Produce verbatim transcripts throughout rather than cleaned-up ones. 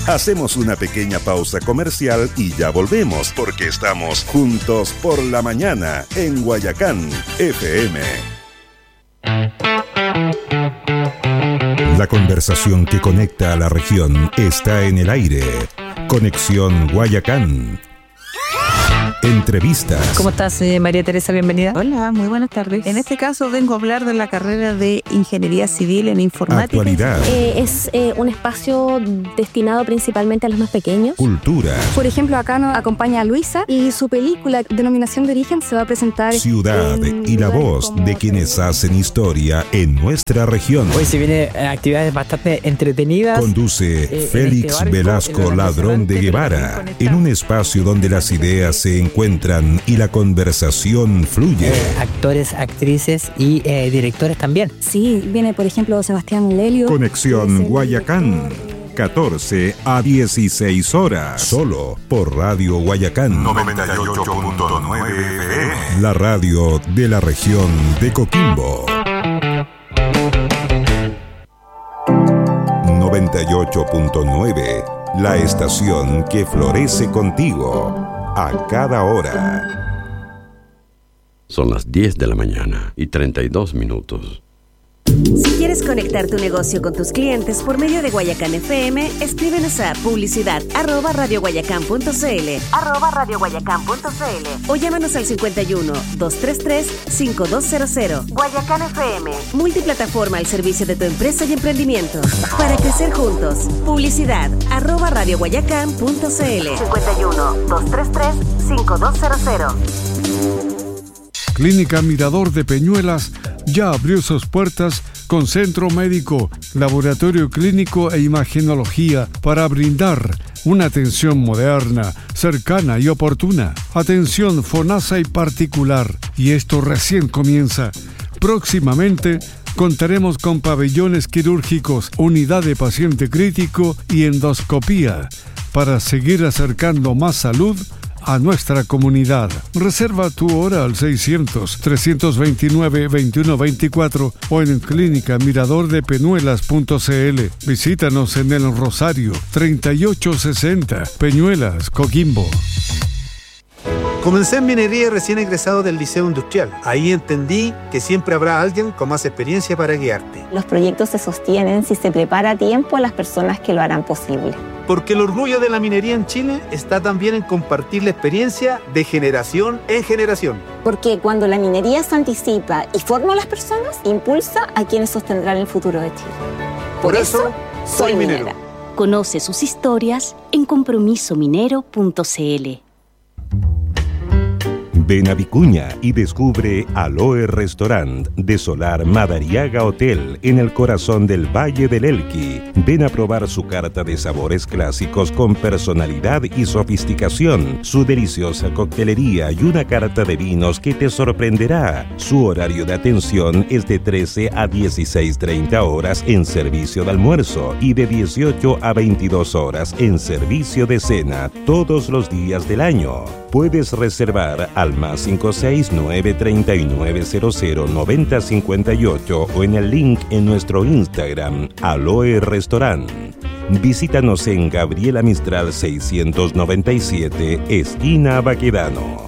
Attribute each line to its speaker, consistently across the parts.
Speaker 1: Hacemos una pequeña pausa comercial y ya volvemos, porque estamos juntos por la mañana en Guayacán F M. La conversación que conecta a la región está en el aire. Conexión Guayacán. Entrevistas.
Speaker 2: ¿Cómo estás, eh, María Teresa? Bienvenida.
Speaker 3: Hola, muy buenas tardes.
Speaker 2: En este caso vengo a hablar de la carrera de Ingeniería Civil en Informática.
Speaker 1: Actualidad.
Speaker 4: Eh, es eh, un espacio destinado principalmente a los más pequeños.
Speaker 1: Cultura.
Speaker 4: Por ejemplo, acá nos acompaña a Luisa y su película Denominación de Origen se va a presentar.
Speaker 1: Ciudad y la voz de quienes hacen historia en nuestra región.
Speaker 5: Hoy se vienen actividades bastante entretenidas.
Speaker 1: Conduce
Speaker 5: eh,
Speaker 1: Félix
Speaker 5: este barco,
Speaker 1: Velasco Ladrón de Guevara, en un espacio donde las ideas se encuentran y la conversación fluye.
Speaker 5: Eh, actores, actrices y eh, directores también.
Speaker 4: Sí, viene por ejemplo Sebastián Lelio.
Speaker 1: Conexión Guayacán, catorce a dieciséis horas, solo por Radio Guayacán
Speaker 6: noventa y ocho punto nueve F M.
Speaker 1: La radio de la región de Coquimbo. noventa y ocho punto nueve, la estación que florece contigo a cada hora.
Speaker 7: Son las diez de la mañana y treinta y dos minutos.
Speaker 8: Si quieres conectar tu negocio con tus clientes por medio de Guayacán F M, escríbenos a publicidad arroba radioguayacán.cl arroba radioguayacán.cl o llámanos al cincuenta y uno, doscientos treinta y tres, cincuenta y dos cero cero. Guayacán F M, multiplataforma al servicio de tu empresa y emprendimiento. Para crecer juntos, publicidad arroba radioguayacán.cl cincuenta y uno, doscientos treinta y tres, cincuenta y dos cero cero.
Speaker 9: Clínica Mirador de Peñuelas ya abrió sus puertas con centro médico, laboratorio clínico e imagenología para brindar una atención moderna, cercana y oportuna. Atención FONASA y particular. Y esto recién comienza. Próximamente contaremos con pabellones quirúrgicos, unidad de paciente crítico y endoscopía para seguir acercando más salud a nuestra comunidad. Reserva tu hora al seiscientos, trescientos veintinueve, veintiuno veinticuatro o en clínica mirador de peñuelas punto cl. Visítanos en el Rosario treinta y ocho sesenta, Peñuelas, Coquimbo.
Speaker 10: Comencé en minería recién egresado del Liceo Industrial. Ahí entendí que siempre habrá alguien con más experiencia para guiarte.
Speaker 11: Los proyectos se sostienen si se prepara a tiempo a las personas que lo harán posible.
Speaker 10: Porque el orgullo de la minería en Chile está también en compartir la experiencia de generación en generación.
Speaker 11: Porque cuando la minería se anticipa y forma a las personas, impulsa a quienes sostendrán el futuro de Chile.
Speaker 10: Por, Por eso, eso, soy minero.
Speaker 8: minera. Conoce sus historias en compromiso minero punto cl.
Speaker 1: Ven a Vicuña y descubre Aloe Restaurant de Solar Madariaga Hotel en el corazón del Valle del Elqui. Ven a probar su carta de sabores clásicos con personalidad y sofisticación, su deliciosa coctelería y una carta de vinos que te sorprenderá. Su horario de atención es de trece a dieciséis treinta horas en servicio de almuerzo y de dieciocho a veintidós horas en servicio de cena todos los días del año. Puedes reservar al más cinco seis nueve tres nueve cero cero nueve cero cinco ocho o en el link en nuestro Instagram, Aloe Restaurant. Visítanos en Gabriela Mistral seiscientos noventa y siete, esquina Baquedano.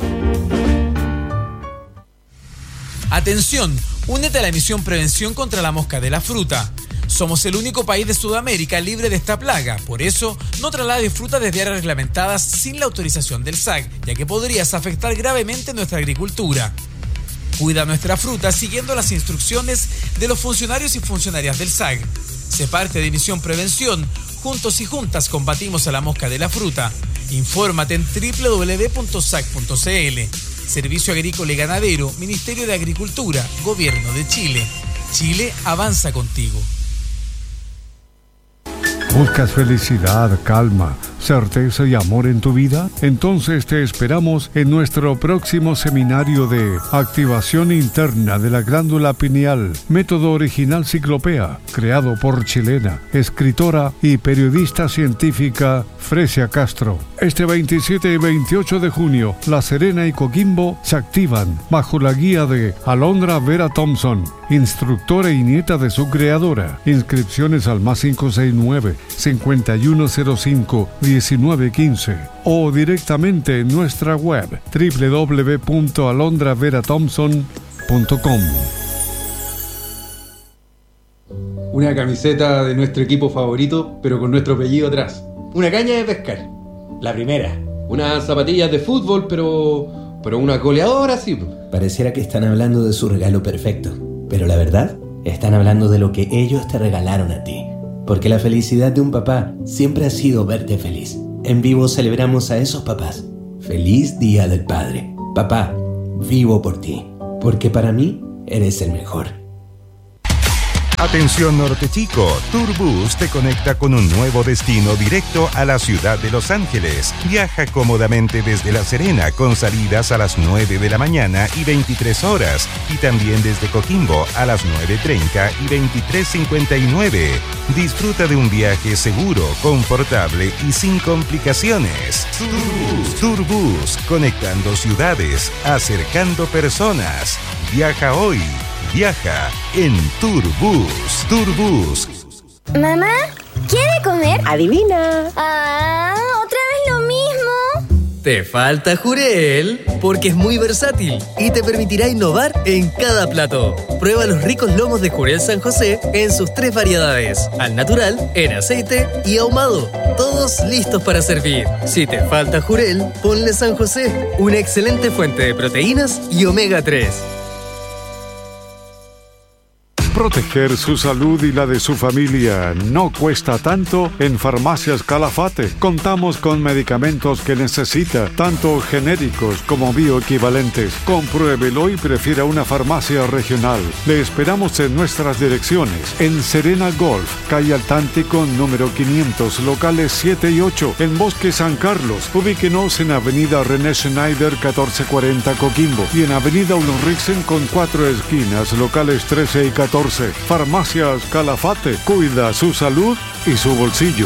Speaker 12: Atención, únete a la misión Prevención contra la Mosca de la Fruta. Somos el único país de Sudamérica libre de esta plaga. Por eso, no traslades fruta desde áreas reglamentadas sin la autorización del S A C, ya que podrías afectar gravemente nuestra agricultura. Cuida nuestra fruta siguiendo las instrucciones de los funcionarios y funcionarias del S A C. Sé parte de Misión Prevención. Juntos y juntas combatimos a la mosca de la fruta. Infórmate en doble u doble u doble u punto s a c punto c l. Servicio Agrícola y Ganadero, Ministerio de Agricultura, Gobierno de Chile. Chile avanza contigo.
Speaker 9: Buscas felicidad, calma, certeza y amor en tu vida? Entonces te esperamos en nuestro próximo seminario de activación interna de la glándula pineal, método original Ciclopea, creado por chilena, escritora y periodista científica Fresia Castro. Este veintisiete y veintiocho de junio, La Serena y Coquimbo se activan bajo la guía de Alondra Vera Thompson, instructora y nieta de su creadora. Inscripciones al más cinco seis nueve, cinco uno cero cinco, uno nueve uno cinco o directamente en nuestra web doble u doble u doble u punto alondra vera thompson punto com.
Speaker 3: Una camiseta de nuestro equipo favorito, pero con nuestro apellido atrás. Una caña de pescar. La primera.
Speaker 13: Unas zapatillas de fútbol, pero... pero una goleadora, sí.
Speaker 14: Pareciera que están hablando de su regalo perfecto, pero la verdad, están hablando de lo que ellos te regalaron a ti. Porque la felicidad de un papá siempre ha sido verte feliz. En Vivo celebramos a esos papás. Feliz Día del Padre. Papá, vivo por ti, porque para mí eres el mejor.
Speaker 1: Atención Norte Chico, Tourbus te conecta con un nuevo destino directo a la ciudad de Los Ángeles. Viaja cómodamente desde La Serena con salidas a las nueve de la mañana y veintitrés horas y también desde Coquimbo a las nueve treinta y veintitrés cincuenta y nueve. Disfruta de un viaje seguro, confortable y sin complicaciones. Tourbus, Tourbus, conectando ciudades, acercando personas. Viaja hoy. Viaja en Tourbus. Tourbus.
Speaker 15: Mamá, ¿quiere comer?
Speaker 8: Adivina.
Speaker 15: Ah, ¿otra vez lo mismo?
Speaker 16: Te falta Jurel, porque es muy versátil y te permitirá innovar en cada plato. Prueba los ricos lomos de Jurel San José en sus tres variedades: al natural, en aceite y ahumado. Todos listos para servir. Si te falta Jurel, ponle San José, una excelente fuente de proteínas y omega tres.
Speaker 9: Proteger su salud y la de su familia no cuesta tanto en Farmacias Calafate. Contamos con medicamentos que necesita, tanto genéricos como bioequivalentes. Compruébelo y prefiera una farmacia regional. Le esperamos en nuestras direcciones: en Serena Golf, calle Altántico número quinientos, locales siete y ocho, en Bosque San Carlos. Ubíquenos en Avenida René Schneider catorce cuarenta Coquimbo y en Avenida Ulriksen con cuatro esquinas, locales trece y catorce. Farmacias Calafate, cuida su salud y su bolsillo.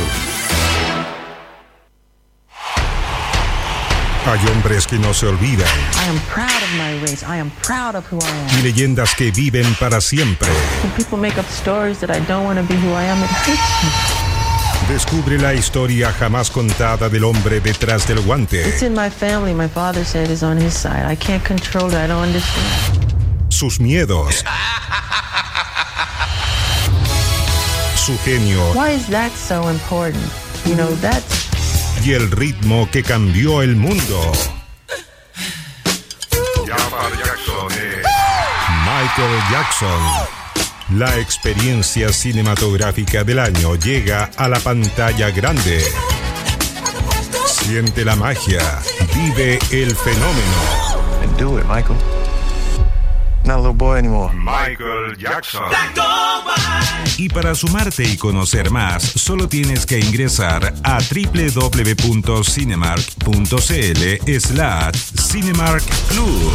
Speaker 1: Hay hombres que no se olvidan.
Speaker 17: I am proud of my race. I am proud of who I am.
Speaker 1: Y leyendas que viven para siempre.
Speaker 17: When people make up stories that I don't want to be who I am, it hurts me.
Speaker 1: Descubre la historia jamás contada del hombre detrás del guante.
Speaker 17: It's in my family. My father said it's on his side. I can't control it. I don't understand.
Speaker 1: Sus miedos. Su genio.
Speaker 17: Why is that so important? You know, that's...
Speaker 1: Y el ritmo que cambió el mundo.
Speaker 6: Jackson es
Speaker 1: Michael Jackson. La experiencia cinematográfica del año llega a la pantalla grande. Siente la magia. Vive el fenómeno.
Speaker 18: And do it, Michael. Not a little boy anymore.
Speaker 6: Michael Jackson.
Speaker 1: Y para sumarte y conocer más, solo tienes que ingresar a doble u doble u doble u punto cinemark punto c l slash Cinemark Club.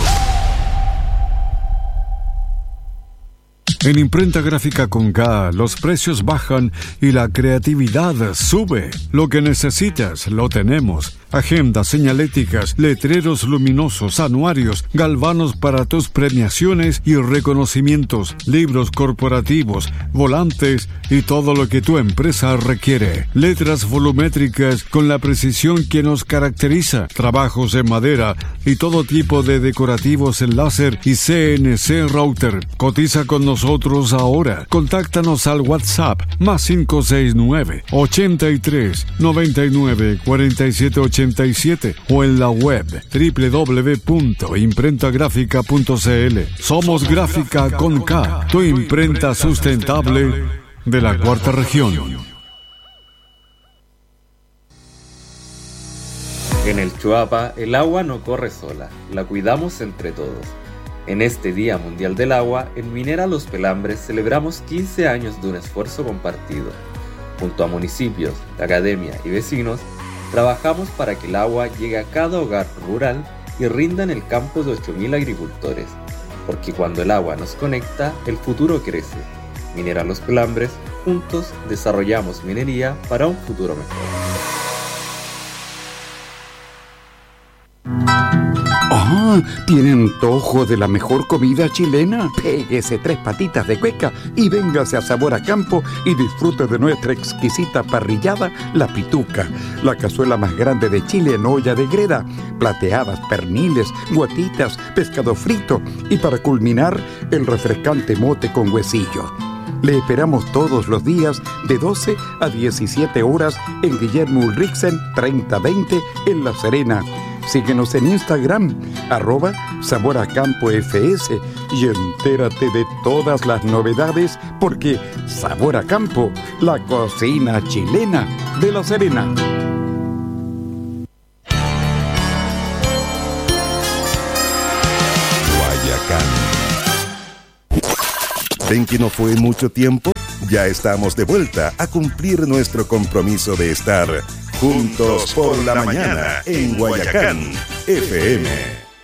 Speaker 9: En Imprenta Gráfica con K, los precios bajan y la creatividad sube. Lo que necesitas, lo tenemos. Agendas, señaléticas, letreros luminosos, anuarios, galvanos para tus premiaciones y reconocimientos, libros corporativos, volantes y todo lo que tu empresa requiere. Letras volumétricas con la precisión que nos caracteriza. Trabajos en madera y todo tipo de decorativos en láser y C N C router. Cotiza con nosotros ahora. Contáctanos al WhatsApp más cinco seis nueve, ochenta y tres, noventa y nueve, cuarenta y siete ochenta y siete o en la web doble u doble u doble u punto imprenta gráfica punto c l. Somos Gráfica con K, tu imprenta sustentable de la cuarta región.
Speaker 19: En el Chuapa, el agua no corre sola, la cuidamos entre todos. En este Día Mundial del Agua, en Minera Los Pelambres celebramos quince años de un esfuerzo compartido. Junto a municipios, la academia y vecinos, Trabajamos para que el agua llegue a cada hogar rural y rinda en el campo de ocho mil agricultores, porque cuando el agua nos conecta, el futuro crece. Minera Los Pelambres, juntos desarrollamos minería para un futuro mejor.
Speaker 20: Ah, ¿tiene antojo de la mejor comida chilena? Péguese tres patitas de cueca y véngase a Sabor a Campo y disfrute de nuestra exquisita parrillada, La Pituca, la cazuela más grande de Chile en olla de greda, plateadas, perniles, guatitas, pescado frito y para culminar, el refrescante mote con huesillo. Le esperamos todos los días de doce a diecisiete horas en Guillermo Ulrichsen treinta veinte en La Serena. Síguenos en Instagram, arroba Sabor a Campo F S, y entérate de todas las novedades porque Sabor a Campo, la cocina chilena de La Serena.
Speaker 1: Guayacán. ¿Ven que no fue mucho tiempo? Ya estamos de vuelta a cumplir nuestro compromiso de estar juntos por la mañana en Guayacán F M.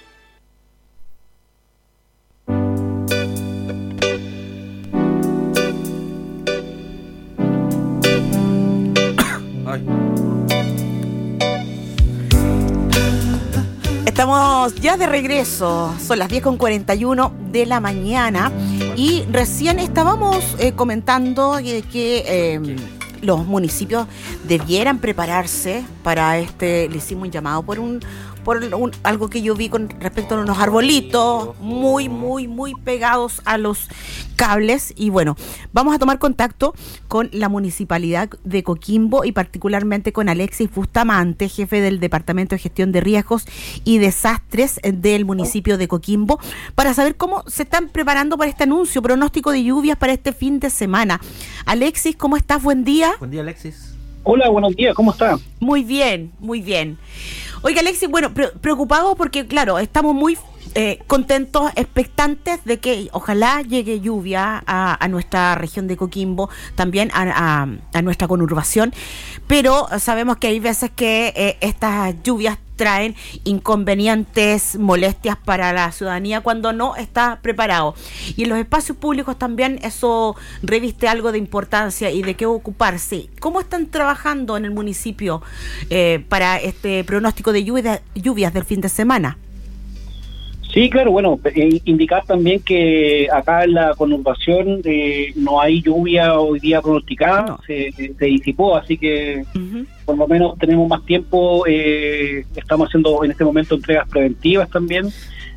Speaker 21: Estamos ya de regreso, son las diez con cuarenta y uno de la mañana y recién estábamos eh, comentando eh, que eh, los municipios debieran prepararse para este, le hicimos un llamado por un por un, algo que yo vi con respecto a unos arbolitos muy, muy, muy pegados a los cables. Y bueno, vamos a tomar contacto con la Municipalidad de Coquimbo y particularmente con Alexis Bustamante, jefe del Departamento de Gestión de Riesgos y Desastres del municipio de Coquimbo, para saber cómo se están preparando para este anuncio, pronóstico de lluvias para este fin de semana. Alexis, ¿cómo estás? Buen día.
Speaker 22: Buen día, Alexis.
Speaker 23: Hola, buenos días, ¿cómo está?
Speaker 21: Muy bien, muy bien. Oiga, Alexis, bueno, pre- preocupado porque, claro, estamos muy eh, contentos, expectantes de que ojalá llegue lluvia a, a nuestra región de Coquimbo, también a, a, a nuestra conurbación, pero sabemos que hay veces que eh, estas lluvias traen inconvenientes, molestias para la ciudadanía cuando no está preparado. Y en los espacios públicos también eso reviste algo de importancia y de qué ocuparse. ¿Cómo están trabajando en el municipio eh, para este pronóstico de lluvia, lluvias del fin de semana?
Speaker 23: Sí, claro, bueno, eh, indicar también que acá en la conurbación eh, no hay lluvia hoy día pronosticada, no. se, se disipó, así que uh-huh. por lo menos tenemos más tiempo, eh, estamos haciendo en este momento entregas preventivas también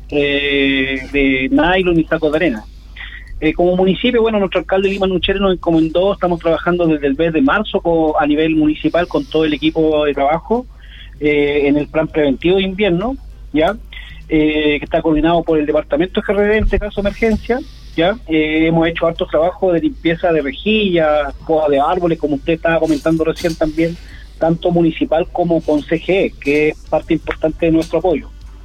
Speaker 23: eh, de nylon y sacos de arena. Eh, como municipio, bueno, nuestro alcalde Lima Nuchere nos encomendó, estamos trabajando desde el mes de marzo con, a nivel municipal con todo el equipo de trabajo eh, en el plan preventivo de invierno, ¿ya? Eh, que está coordinado por el departamento G R D en este caso emergencia, ya eh, hemos hecho hartos trabajos de limpieza de rejillas, poda de árboles, como usted estaba comentando recién también, tanto municipal como con C G E, que es parte importante de nuestro apoyo.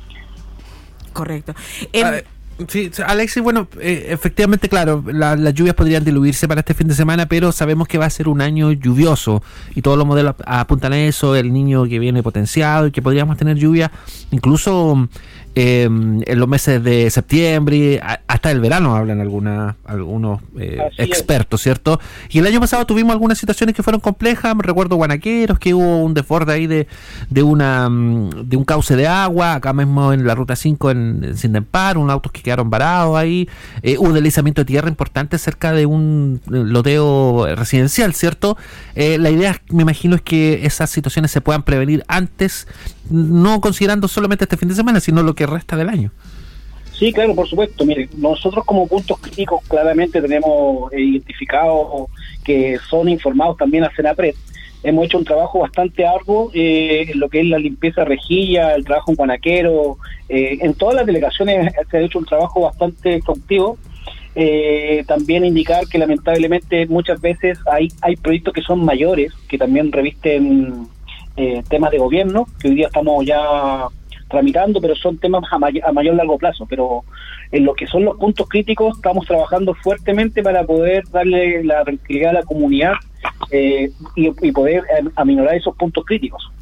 Speaker 21: Correcto.
Speaker 22: Eh, ah, sí, Alexis, bueno, eh, efectivamente, claro, la, las lluvias podrían diluirse para este fin de semana, pero sabemos que va a ser un año lluvioso y todos los modelos apuntan a eso, el niño que viene potenciado y que podríamos tener lluvia incluso eh, en los meses de septiembre, a, hasta el verano hablan alguna, algunos eh, expertos, ¿cierto? Y el año pasado tuvimos algunas situaciones que fueron complejas, me recuerdo Guanaqueros, que hubo un desborde ahí de, de, una, de un cauce de agua, acá mismo en la ruta cinco en, en Sindempar, unos autos que quedaron varados ahí, eh, un deslizamiento de tierra importante cerca de un loteo residencial, ¿cierto? Eh, la idea, me imagino, es que esas situaciones se puedan prevenir antes, no considerando solamente este fin de semana, sino lo que resta del año.
Speaker 23: Sí, claro, por supuesto. Mire, nosotros como puntos críticos claramente tenemos eh, identificados que son informados también a Senapred. Hemos hecho un trabajo bastante arduo eh, en lo que es la limpieza de rejilla, el trabajo en Guanaquero, eh, en todas las delegaciones se ha hecho un trabajo bastante exhaustivo. Eh, también indicar que lamentablemente muchas veces hay, hay proyectos que son mayores, que también revisten eh, temas de gobierno, que hoy día estamos ya tramitando, pero son temas a, may- a mayor largo plazo. Pero en lo que son los puntos críticos estamos trabajando fuertemente para poder darle la tranquilidad a la comunidad eh, y, y poder aminorar esos puntos críticos.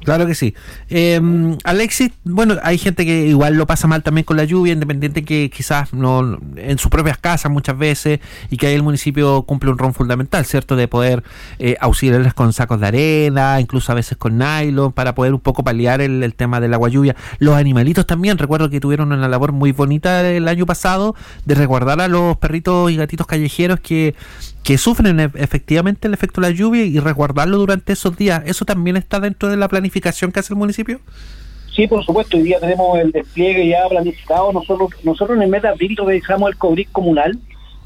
Speaker 22: Claro que sí. Eh, Alexis, bueno, hay gente que igual lo pasa mal también con la lluvia, independiente que quizás no en sus propias casas muchas veces, y que ahí el municipio cumple un rol fundamental, ¿cierto? De poder eh, auxiliarles con sacos de arena, incluso a veces con nylon, para poder un poco paliar el, el tema del agua lluvia. Los animalitos también, recuerdo que tuvieron una labor muy bonita el año pasado de resguardar a los perritos y gatitos callejeros que que sufren efectivamente el efecto de la lluvia y resguardarlo durante esos días. ¿Eso también está dentro de la planificación que hace el municipio?
Speaker 23: Sí, por supuesto. Hoy día tenemos el despliegue ya planificado. Nosotros nosotros en el mes de abril realizamos el COBRIC comunal,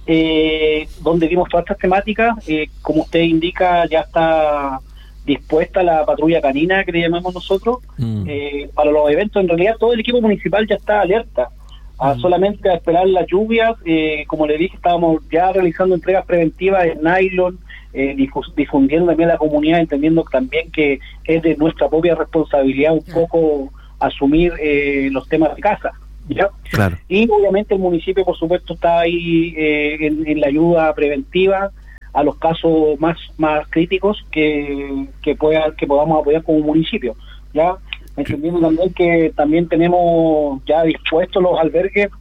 Speaker 23: eh, donde vimos todas estas temáticas. Eh, como usted indica, ya está dispuesta la patrulla canina, que le llamamos nosotros, mm. eh, para los eventos. En realidad todo el equipo municipal ya está alerta. A solamente a esperar las lluvias. Eh, como le dije, estábamos ya realizando entregas preventivas en nylon, eh, difus- difundiendo también a la comunidad, entendiendo también que es de nuestra propia responsabilidad un poco asumir eh, los temas de casa, ¿ya?
Speaker 22: Claro.
Speaker 23: Y obviamente el municipio, por supuesto, está ahí eh, en, en la ayuda preventiva a los casos más más críticos que que pueda que podamos apoyar como municipio, ¿ya? Entendiendo también que también tenemos ya dispuestos los albergues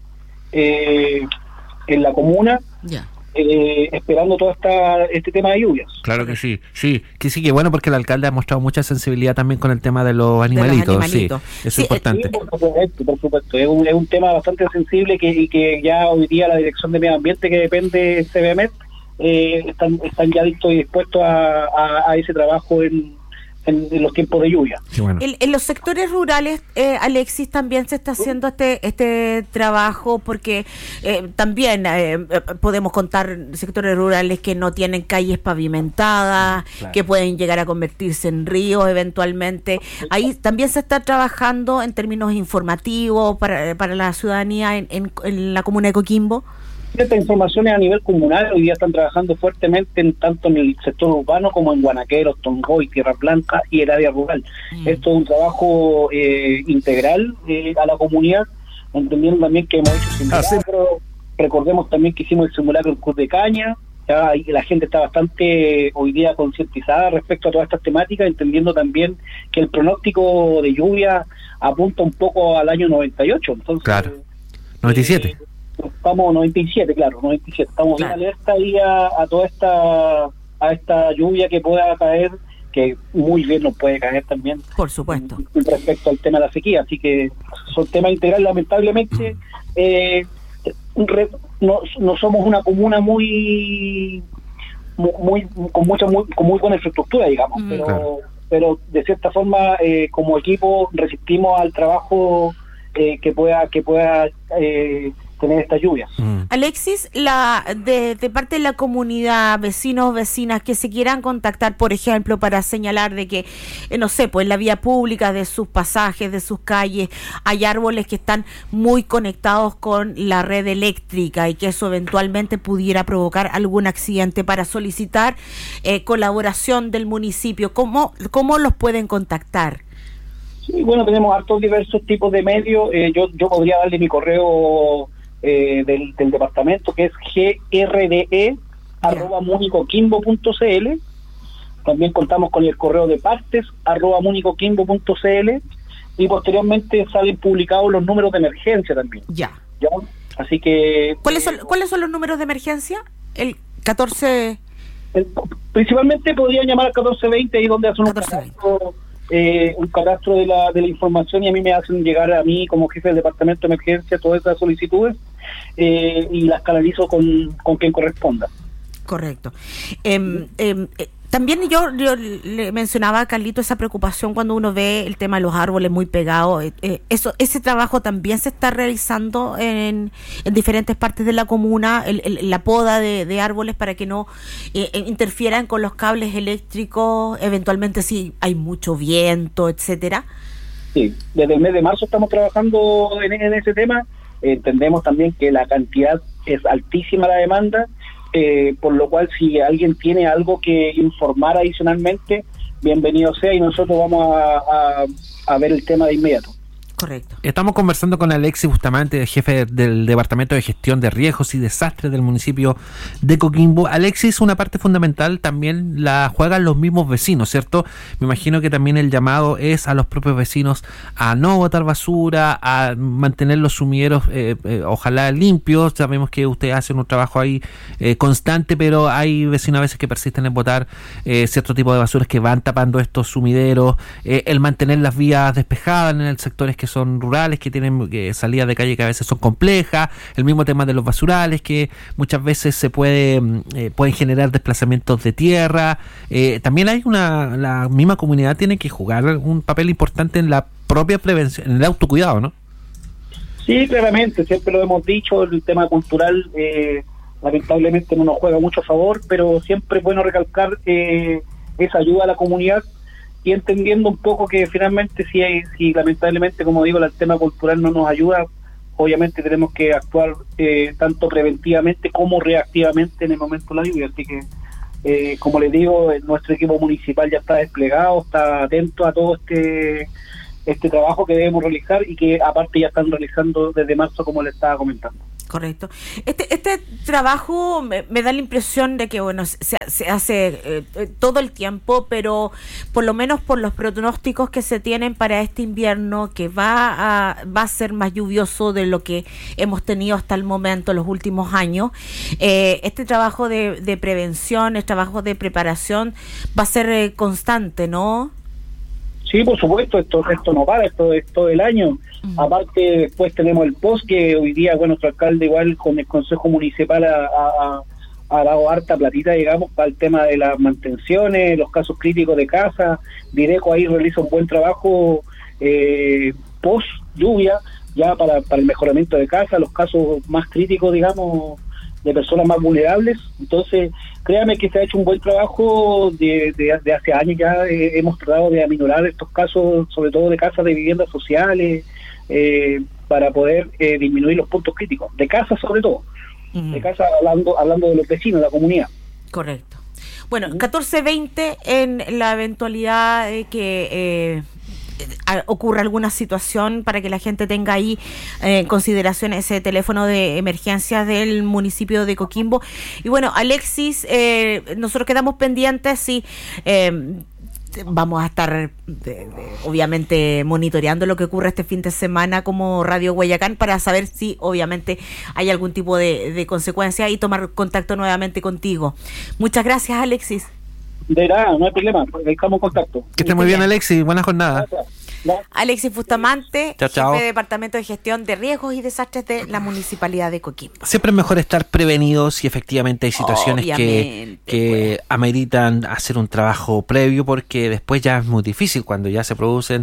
Speaker 23: eh, en la comuna,
Speaker 21: yeah.
Speaker 23: eh, esperando todo esta, este tema de lluvias.
Speaker 22: Claro que sí, sí, que sí, que bueno, porque el alcalde ha mostrado mucha sensibilidad también con el tema de los animalitos,
Speaker 21: de los animalitos.
Speaker 22: Sí, es
Speaker 21: sí,
Speaker 23: Sí,
Speaker 22: importante.
Speaker 23: por supuesto, por supuesto. Es un, es un tema bastante sensible que, y que ya hoy día la Dirección de Medio Ambiente, que depende de C B M E T, eh, están, están ya listos y dispuestos a, a, a ese trabajo en En, en los tiempos de lluvia.
Speaker 22: Sí, bueno.
Speaker 21: En, en los sectores rurales, eh, Alexis, también se está haciendo este este trabajo, porque eh, también eh, podemos contar sectores rurales que no tienen calles pavimentadas, claro. que pueden llegar a convertirse en ríos eventualmente. Ahí también se está trabajando en términos informativos para, para la ciudadanía en, en, en la comuna de Coquimbo.
Speaker 23: Estas informaciones a nivel comunal hoy día están trabajando fuertemente en, tanto en el sector urbano como en Guanaqueros, Tongoy, Tierra Blanca y el área rural. Mm. Esto es un trabajo eh, integral eh, a la comunidad, entendiendo también que hemos hecho simulacro. Recordemos también que hicimos el simulacro en Cruz de Caña. Ya, y la gente está bastante hoy día concientizada respecto a todas estas temáticas, entendiendo también que el pronóstico de lluvia apunta un poco al año noventa y ocho. Entonces,
Speaker 22: claro, noventa y siete.
Speaker 23: Eh, Estamos noventa y siete, claro, noventa y siete. Estamos
Speaker 21: claro.
Speaker 23: bien alerta ahí a, a toda esta a esta lluvia que pueda caer, que muy bien nos puede caer también.
Speaker 21: Por supuesto.
Speaker 23: En, respecto al tema de la sequía. Así que son temas integrales, lamentablemente. Eh, re, no, no somos una comuna muy, muy, muy con mucha muy, con muy buena infraestructura, digamos, mm. pero claro. pero de cierta forma eh, como equipo resistimos al trabajo eh, que pueda que pueda eh, tener estas lluvias.
Speaker 21: Mm. Alexis, la de, de parte de la comunidad, vecinos, vecinas que se quieran contactar, por ejemplo, para señalar de que, eh, no sé, pues en la vía pública de sus pasajes, de sus calles, hay árboles que están muy conectados con la red eléctrica y que eso eventualmente pudiera provocar algún accidente, para solicitar eh, colaboración del municipio. ¿Cómo, cómo los pueden contactar?
Speaker 23: Sí, bueno, tenemos hartos diversos tipos de medios. Eh, yo, yo podría darle mi correo Eh, del, del departamento, que es grde yeah. arroba municoquimbo punto cl. También contamos con el correo de partes arroba municoquimbo punto cl, y posteriormente salen publicados los números de emergencia también.
Speaker 21: Ya.
Speaker 23: ¿Ya? Así que
Speaker 21: ¿cuáles son cuáles son los números de emergencia? El catorce
Speaker 23: el, principalmente podrían llamar al catorce veinte, ahí donde hacen un catastro, eh, un catastro de la de la información, y a mí me hacen llegar a mí como jefe del departamento de emergencia todas esas solicitudes. Eh, y las canalizo con, con quien corresponda.
Speaker 21: Correcto. Eh, eh, eh, también yo, yo le mencionaba a Carlito esa preocupación cuando uno ve el tema de los árboles muy pegados. Eh, eh, eso, ese trabajo también se está realizando en, en diferentes partes de la comuna, el, el, la poda de, de árboles para que no eh, interfieran con los cables eléctricos, eventualmente si hay mucho viento, etcétera.
Speaker 23: Sí, desde el mes de marzo estamos trabajando en, en ese tema. Entendemos también que la cantidad es altísima, la demanda, eh, por lo cual si alguien tiene algo que informar adicionalmente, bienvenido sea, y nosotros vamos a, a, a ver el tema de inmediato.
Speaker 21: Correcto.
Speaker 22: Estamos conversando con Alexis Bustamante, jefe del Departamento de Gestión de Riesgos y Desastres del municipio de Coquimbo. Alexis, una parte fundamental también la juegan los mismos vecinos, ¿cierto? Me imagino que también el llamado es a los propios vecinos a no botar basura, a mantener los sumideros eh, eh, ojalá limpios. Sabemos que ustedes hacen un trabajo ahí eh, constante, pero hay vecinos a veces que persisten en botar eh, cierto tipo de basuras que van tapando estos sumideros, eh, el mantener las vías despejadas en el sectores que son rurales, que tienen eh, salidas de calle que a veces son complejas, el mismo tema de los basurales, que muchas veces se puede eh, pueden generar desplazamientos de tierra. Eh, también hay una, la misma comunidad tiene que jugar un papel importante en la propia prevención, en el autocuidado, ¿no?
Speaker 23: Sí, claramente, siempre lo hemos dicho, el tema cultural eh, lamentablemente no nos juega mucho a favor, pero siempre es bueno recalcar eh, esa ayuda a la comunidad, y entendiendo un poco que finalmente si, hay, si lamentablemente, como digo, el tema cultural no nos ayuda, obviamente tenemos que actuar eh, tanto preventivamente como reactivamente en el momento de la lluvia. Así que, eh, como les digo, nuestro equipo municipal ya está desplegado, está atento a todo este este trabajo que debemos realizar y que aparte ya están realizando desde marzo, como les estaba comentando.
Speaker 21: Correcto. Este este trabajo me, me da la impresión de que, bueno, se, se hace eh, todo el tiempo, pero por lo menos por los pronósticos que se tienen para este invierno, que va a va a ser más lluvioso de lo que hemos tenido hasta el momento, los últimos años, eh, este trabajo de, de prevención, este trabajo de preparación va a ser eh, constante, ¿no?
Speaker 23: Sí, por supuesto, esto esto no para, esto es todo el año. Uh-huh. Aparte, después tenemos el post, que hoy día, bueno, nuestro alcalde igual con el Consejo Municipal ha, ha, ha dado harta platita, digamos, para el tema de las mantenciones, los casos críticos de casa. Direco ahí realiza un buen trabajo eh, post lluvia, ya para, para el mejoramiento de casa, los casos más críticos, digamos, de personas más vulnerables. Entonces, créame que se ha hecho un buen trabajo de, de, de hace años ya. Eh, hemos tratado de aminorar estos casos, sobre todo de casas de viviendas sociales, eh, para poder eh, disminuir los puntos críticos, de casas sobre todo, uh-huh. de casas hablando, hablando de los vecinos, de la comunidad.
Speaker 21: Correcto. Bueno, catorce veinte, en la eventualidad de que eh, ocurra alguna situación, para que la gente tenga ahí eh, en consideración ese teléfono de emergencias del municipio de Coquimbo. Y bueno, Alexis, eh, nosotros quedamos pendientes y eh, vamos a estar de, de, obviamente monitoreando lo que ocurre este fin de semana como Radio Guayacán, para saber si obviamente hay algún tipo de, de consecuencia y tomar contacto nuevamente contigo. Muchas gracias, Alexis.
Speaker 23: De nada, no hay problema, estamos en contacto.
Speaker 22: Que esté muy bien, Alexis, buena jornada.
Speaker 23: Gracias.
Speaker 21: Alexis Bustamante,
Speaker 22: chao, chao.
Speaker 21: jefe de Departamento de Gestión de Riesgos y Desastres de la Municipalidad de Coquimbo.
Speaker 22: Siempre es mejor estar prevenidos, y efectivamente hay situaciones que, que pues. ameritan hacer un trabajo previo, porque después ya es muy difícil cuando ya se producen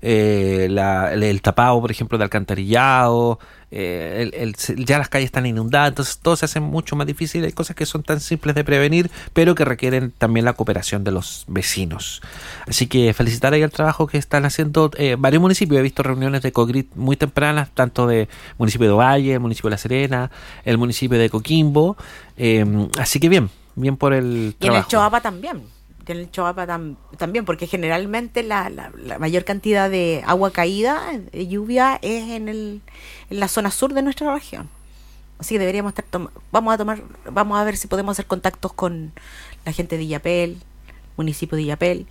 Speaker 22: eh, la, el, el tapado, por ejemplo, de alcantarillado. Eh, el, el, ya las calles están inundadas, entonces todo se hace mucho más difícil. Hay cosas que son tan simples de prevenir, pero que requieren también la cooperación de los vecinos. Así que felicitar ahí el trabajo que están haciendo eh, varios municipios. He visto reuniones de COGRIT muy tempranas, tanto de municipio de Ovalle, el municipio de La Serena, el municipio de Coquimbo. Eh, así que bien, bien por el
Speaker 21: y
Speaker 22: trabajo.
Speaker 21: Y en el Choapa también. En el Choapa tam, también, porque generalmente la, la, la mayor cantidad de agua caída, de lluvia, es en el en la zona sur de nuestra región. Así que deberíamos estar tom- vamos a tomar vamos a ver si podemos hacer contactos con la gente de Illapel, municipio de Illapel,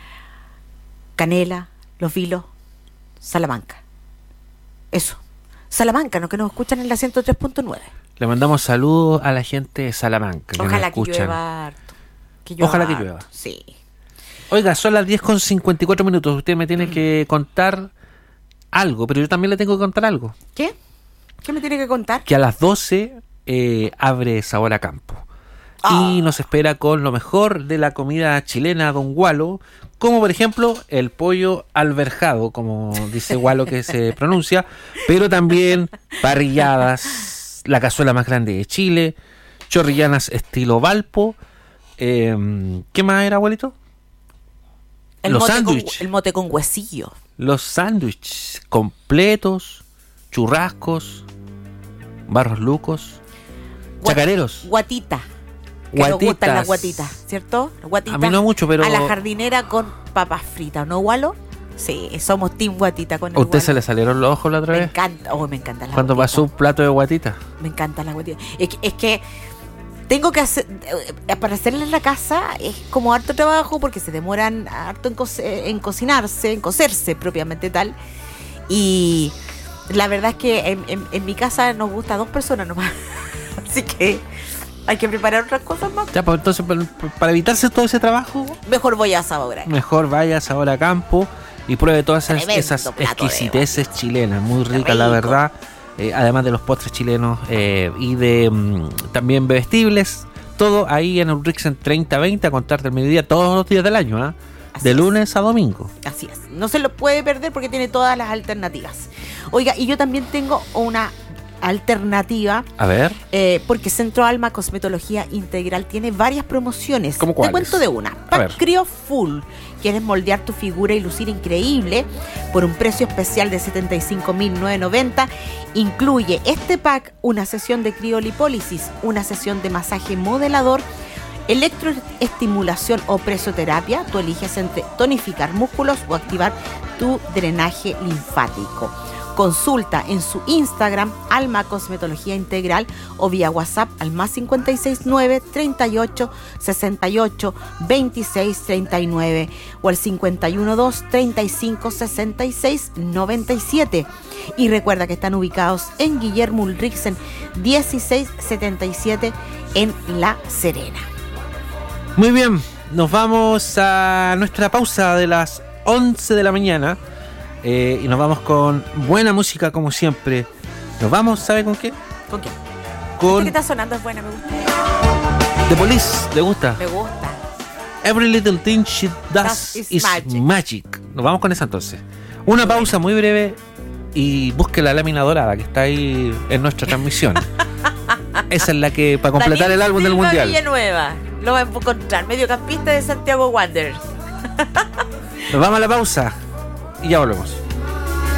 Speaker 21: Canela, Los Vilos, Salamanca. Eso. Salamanca, ¿no? Que nos escuchan en la ciento tres punto nueve.
Speaker 22: Le mandamos saludos a la gente de Salamanca.
Speaker 21: Ojalá
Speaker 22: que, nos
Speaker 21: que
Speaker 22: escuchan.
Speaker 21: llueva harto. Que llueva
Speaker 22: Ojalá que
Speaker 21: harto.
Speaker 22: llueva.
Speaker 21: Sí.
Speaker 22: Oiga, son las diez con cincuenta y cuatro minutos. Usted me tiene que contar algo, pero yo también le tengo que contar algo.
Speaker 21: ¿Qué? ¿Qué me tiene que contar?
Speaker 22: Que a las doce eh, abre Sabor a Campo. Oh. Y nos espera con lo mejor de la comida chilena, Don Gualo, como por ejemplo el pollo alberjado, como dice Gualo que se pronuncia, pero también parrilladas, la cazuela más grande de Chile, chorrillanas estilo Valpo. Eh, ¿Qué más era, abuelito?
Speaker 21: El
Speaker 22: Los
Speaker 21: mote
Speaker 22: sándwiches.
Speaker 21: El mote con huesillo.
Speaker 22: Los sándwiches completos, churrascos, barros lucos,
Speaker 21: Guat-
Speaker 22: chacareros.
Speaker 21: Guatita. Que
Speaker 22: Guatitas.
Speaker 21: nos gustan las guatitas, ¿cierto? Guatitas
Speaker 22: A mí no mucho, pero...
Speaker 21: a la jardinera con papas fritas, ¿no, Gualo? Sí, somos team guatita con el
Speaker 22: ¿A usted
Speaker 21: guano.
Speaker 22: se le salieron los ojos la otra
Speaker 21: Me
Speaker 22: vez?
Speaker 21: encanta, oh, me encanta la
Speaker 22: Cuando
Speaker 21: guatita.
Speaker 22: pasó un plato de guatita.
Speaker 21: Me encanta la guatita. Es que, es que tengo que hacer, eh, para hacerla en la casa es como harto trabajo porque se demoran harto en, co- en cocinarse, en cocerse propiamente tal. Y la verdad es que en, en- en mi casa nos gusta dos personas nomás. Así que hay que preparar otras cosas más.
Speaker 22: Ya, pues entonces, para, para evitarse todo ese trabajo,
Speaker 21: Mejor voy a ahora.
Speaker 22: mejor vayas ahora a campo y pruebe todas esas,
Speaker 21: Tremendo
Speaker 22: esas
Speaker 21: plato de
Speaker 22: exquisiteces chilenas, muy ricas, la
Speaker 21: rico.
Speaker 22: verdad. Eh, además de los postres chilenos eh, y de mm, también bebestibles, todo ahí en Ulrichsen treinta veinte a contar del mediodía todos los días del año, ¿ah? De lunes a domingo.
Speaker 21: Así es. No se lo puede perder porque tiene todas las alternativas. Oiga, y yo también tengo una alternativa.
Speaker 22: A ver.
Speaker 21: Eh, porque Centro Alma Cosmetología Integral tiene varias promociones.
Speaker 22: ¿Cómo
Speaker 21: Te
Speaker 22: cuáles?
Speaker 21: cuento de una.
Speaker 22: A ver.
Speaker 21: Pack Cryo Full. ¿Quieres moldear tu figura y lucir increíble? Por un precio especial de setenta y cinco mil novecientos noventa. Incluye este pack una sesión de criolipólisis, una sesión de masaje modelador, electroestimulación o presoterapia. Tú eliges entre tonificar músculos o activar tu drenaje linfático. Consulta en su Instagram, Alma Cosmetología Integral, o vía WhatsApp al más cincuenta y seis nueve, treinta y ocho, sesenta y ocho, veintiséis, treinta y nueve o al cincuenta y uno dos, treinta y cinco, sesenta y seis, noventa y siete. Y recuerda que están ubicados en Guillermo Ulrichsen dieciséis setenta y siete en La Serena.
Speaker 22: Muy bien, nos vamos a nuestra pausa de las once de la mañana. Eh, y nos vamos con buena música como siempre. Nos vamos, ¿sabe con qué?
Speaker 21: ¿Con qué?
Speaker 22: Con
Speaker 21: Este que está sonando es buena, me gusta.
Speaker 22: The Police, ¿le gusta?
Speaker 21: Me gusta.
Speaker 22: Every Little Thing She Does
Speaker 21: That is
Speaker 22: is
Speaker 21: magic.
Speaker 22: magic. Nos vamos con esa entonces. Una pausa muy breve y busque la lámina dorada que está ahí en nuestra transmisión. Esa es la que, para completar
Speaker 21: Daniel
Speaker 22: el álbum del
Speaker 21: Silva
Speaker 22: mundial.
Speaker 21: Villanueva. Lo va a encontrar, mediocampista de Santiago Wanderers.
Speaker 22: Nos vamos a la pausa y ya volvemos.